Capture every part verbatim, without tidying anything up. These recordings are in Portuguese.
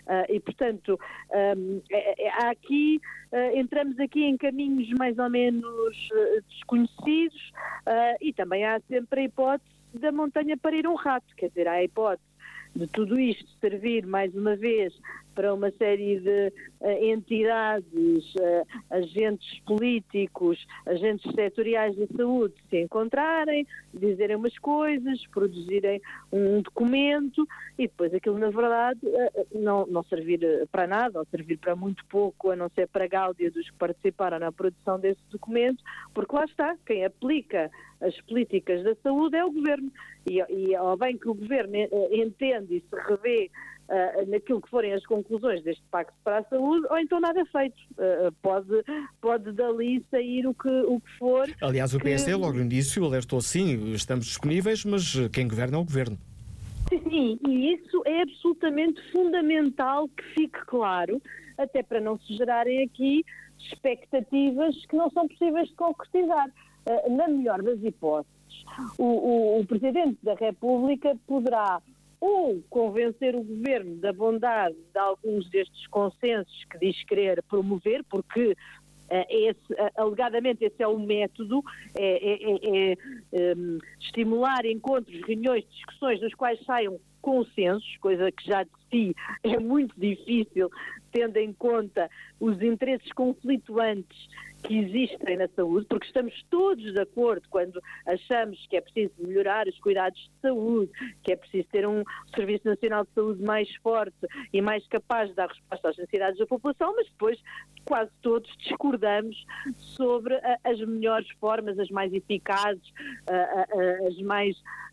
Uh, e, portanto, um, é, é, há aqui, uh, entramos aqui em caminhos mais ou menos uh, desconhecidos uh, e também há sempre a hipótese da montanha para ir um rato, quer dizer, há a hipótese de tudo isto servir, mais uma vez, para uma série de uh, entidades, uh, agentes políticos, agentes setoriais da saúde se encontrarem, dizerem umas coisas, produzirem um documento e depois aquilo, na verdade, uh, não, não servir para nada, ou servir para muito pouco, a não ser para a gáudia dos que participaram na produção desse documento, porque lá está, quem aplica as políticas da saúde é o Governo. E, e ao bem que o Governo entende e se revê uh, naquilo que forem as conclusões deste Pacto para a Saúde, ou então nada feito. Uh, pode, pode dali sair o que, o que for. Aliás, o P S D que... logo no início alertou sim, estamos disponíveis, mas quem governa é o Governo. Sim, e isso é absolutamente fundamental que fique claro, até para não se gerarem aqui expectativas que não são possíveis de concretizar. Uh, na melhor das hipóteses, o, o, o Presidente da República poderá ou convencer o Governo da bondade de alguns destes consensos que diz querer promover, porque Uh, esse, uh, alegadamente esse é o método, é, é, é, é um, estimular encontros, reuniões, discussões dos quais saiam consensos, coisa que já de si é muito difícil, tendo em conta os interesses conflituantes que existem na saúde, porque estamos todos de acordo quando achamos que é preciso melhorar os cuidados de saúde, que é preciso ter um Serviço Nacional de Saúde mais forte e mais capaz de dar resposta às necessidades da população, mas depois quase todos discordamos sobre a, as melhores formas, as mais eficazes, a, a, as mais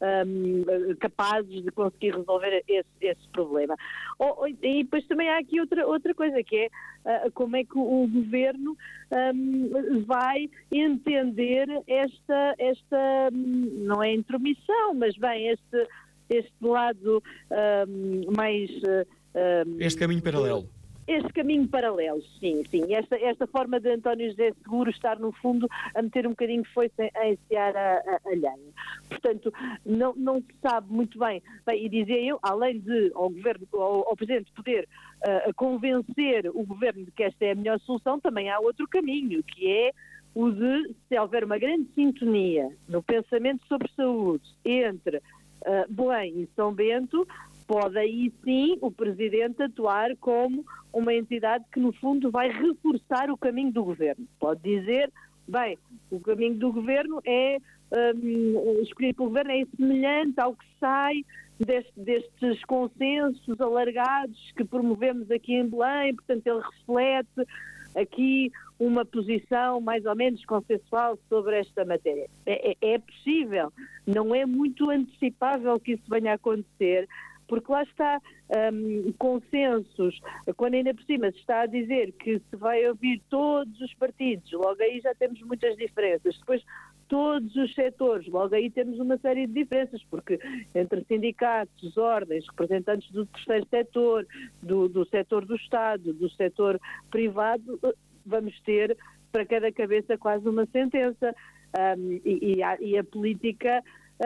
um, capazes de conseguir resolver esse, esse problema. Oh, e depois também há aqui outra, outra coisa, que é uh, como é que o, o Governo um, vai entender esta, esta, não é intromissão, mas bem, este, este lado um, mais... Um, este caminho paralelo. Este caminho paralelo, sim, sim. Esta, esta forma de António José Seguro estar, no fundo, a meter um bocadinho de foice a ensear a, a, a lenha. Portanto, não, não se sabe muito bem. Bem, e dizia eu, além de ao Governo, ao, ao Presidente poder uh, convencer o Governo de que esta é a melhor solução, também há outro caminho, que é o de, se houver uma grande sintonia no pensamento sobre saúde entre uh, Belém e São Bento, pode aí sim o Presidente atuar como uma entidade que no fundo vai reforçar o caminho do Governo. Pode dizer, bem, o caminho do Governo é, um, escolhido pelo Governo é semelhante ao que sai deste, destes consensos alargados que promovemos aqui em Belém, portanto ele reflete aqui uma posição mais ou menos consensual sobre esta matéria. É, é, é possível, não é muito antecipável que isso venha a acontecer, porque lá está, um, consensos, quando ainda por cima se está a dizer que se vai ouvir todos os partidos, logo aí já temos muitas diferenças. Depois, todos os setores, logo aí temos uma série de diferenças, porque entre sindicatos, ordens, representantes do terceiro setor, do, do setor do Estado, do setor privado, vamos ter para cada cabeça quase uma sentença. Um, e, e, a, e a política...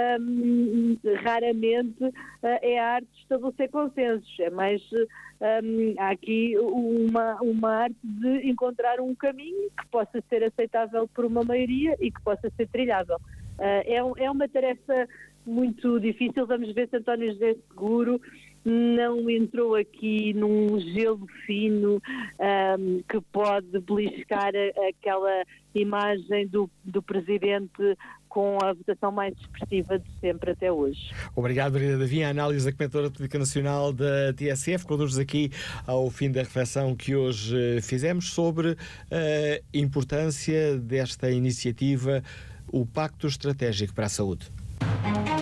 Um, raramente uh, é a arte de estabelecer consensos, é mais um, há aqui uma, uma arte de encontrar um caminho que possa ser aceitável por uma maioria e que possa ser trilhável. Uh, é, é uma tarefa muito difícil. Vamos ver se António José Seguro não entrou aqui num gelo fino um, que pode beliscar a, aquela imagem do, do Presidente com a votação mais expressiva de sempre até hoje. Obrigado, Maria Davi. A análise da Comentadora Política Nacional da T S F conduz-nos aqui ao fim da reflexão que hoje fizemos sobre a importância desta iniciativa, o Pacto Estratégico para a Saúde.